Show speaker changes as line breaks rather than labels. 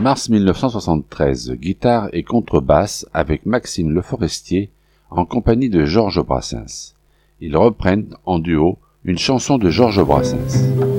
Mars 1973, guitare et contrebasse avec Maxime Le Forestier en compagnie de Georges Brassens. Ils reprennent en duo une chanson de Georges Brassens.